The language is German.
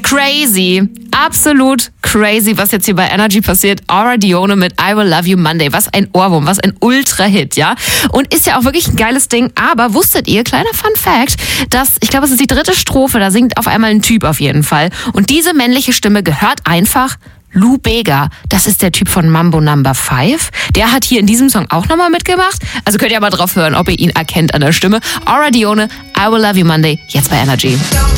Crazy. Absolut crazy, was jetzt hier bei Energy passiert. Aura Dione mit I Will Love You Monday. Was ein Ohrwurm, was ein Ultra-Hit, ja? Und ist ja auch wirklich ein geiles Ding. Aber wusstet ihr, kleiner Fun-Fact, dass, ich glaube, es ist die 3. Strophe, da singt auf einmal ein Typ auf jeden Fall. Und diese männliche Stimme gehört einfach Lou Bega. Das ist der Typ von Mambo No. 5. Der hat hier in diesem Song auch nochmal mitgemacht. Also könnt ihr aber drauf hören, ob ihr ihn erkennt an der Stimme. Aura Dione, I Will Love You Monday, jetzt bei Energy.